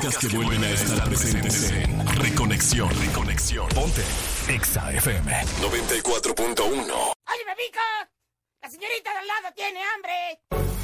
podcast que vuelven a estar presentes en Reconexión. Ponte Exa FM 94.1. ¡Oye, Bebico! ¡La señorita de al lado tiene hambre!